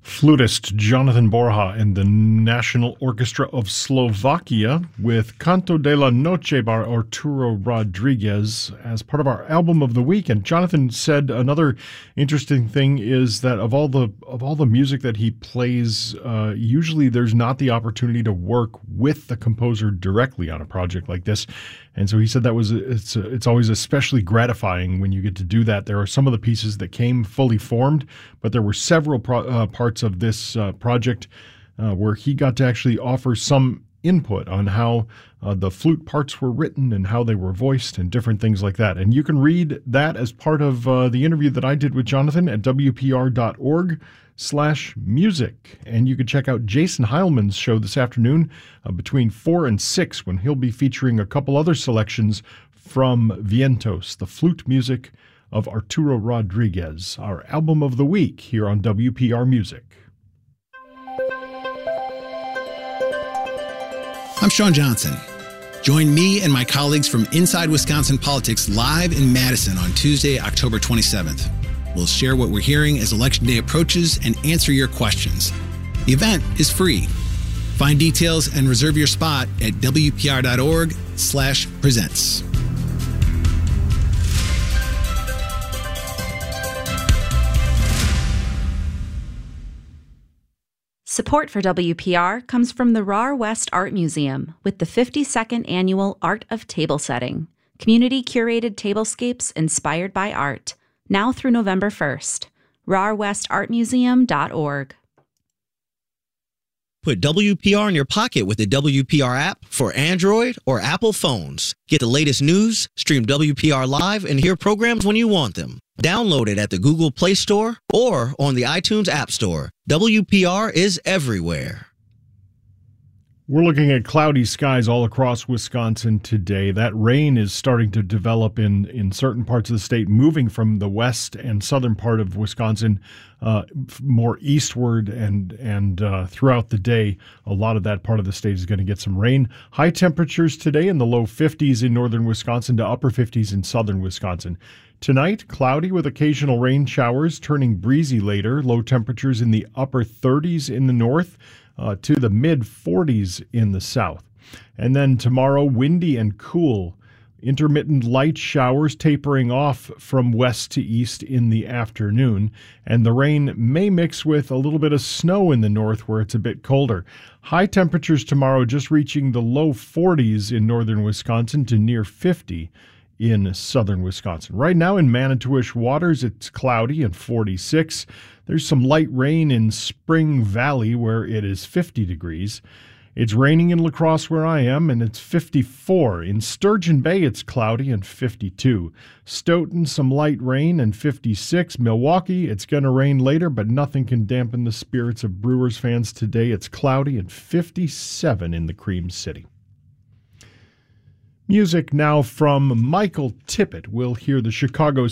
Flutist Jonathan Borja and the National Orchestra of Slovakia with Canto de la Noche by Arturo Rodriguez as part of our album of the week. And Jonathan said another interesting thing is that of all the music that he plays, usually there's not the opportunity to work with the composer directly on a project like this. And so he said that it's always especially gratifying when you get to do that. There are some of the pieces that came fully formed, but there were several parts of this project where he got to actually offer some input on how the flute parts were written and how they were voiced and different things like that. And you can read that as part of the interview that I did with Jonathan at WPR.org/music. And you can check out Jason Heilman's show this afternoon between 4 and 6 when he'll be featuring a couple other selections from Vientos, the flute music of Arturo Rodriguez, our album of the week here on WPR Music. I'm Sean Johnson. Join me and my colleagues from Inside Wisconsin Politics live in Madison on Tuesday, October 27th. We'll share what we're hearing as Election Day approaches and answer your questions. The event is free. Find details and reserve your spot at WPR.org/presents. Support for WPR comes from the RAR West Art Museum with the 52nd Annual Art of Table Setting, community-curated tablescapes inspired by art, now through November 1st. RARWestArtMuseum.org. Put WPR in your pocket with the WPR app for Android or Apple phones. Get the latest news, stream WPR live, and hear programs when you want them. Download it at the Google Play Store or on the iTunes App Store. WPR is everywhere. We're looking at cloudy skies all across Wisconsin today. That rain is starting to develop in certain parts of the state, moving from the west and southern part of Wisconsin more eastward, and throughout the day, a lot of that part of the state is going to get some rain. High temperatures today in the low 50s in northern Wisconsin to upper 50s in southern Wisconsin. Tonight, cloudy with occasional rain showers, turning breezy later. Low temperatures in the upper 30s in the north to the mid-40s in the south. And then tomorrow, windy and cool. Intermittent light showers tapering off from west to east in the afternoon. And the rain may mix with a little bit of snow in the north where it's a bit colder. High temperatures tomorrow just reaching the low 40s in northern Wisconsin to near 50 in southern Wisconsin. Right now in Manitowish Waters, it's cloudy and 46. There's some light rain in Spring Valley where it is 50 degrees. It's raining in La Crosse where I am, and it's 54. In Sturgeon Bay, it's cloudy and 52. Stoughton, some light rain and 56. Milwaukee, it's going to rain later, but nothing can dampen the spirits of Brewers fans today. It's cloudy and 57 in the Cream City. Music now from Michael Tippett. We'll hear the Chicago